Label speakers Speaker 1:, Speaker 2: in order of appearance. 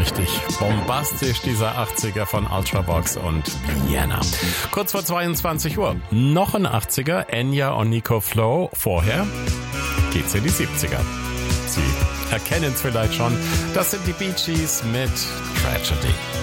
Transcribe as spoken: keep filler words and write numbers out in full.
Speaker 1: richtig bombastisch, dieser achtziger von Ultravox und Vienna. Kurz vor zweiundzwanzig Uhr. Noch ein achtziger, Enya und Nico Flow. Vorher geht's in die siebziger. Sie erkennen es vielleicht schon. Das sind die Bee Gees mit Tragedy.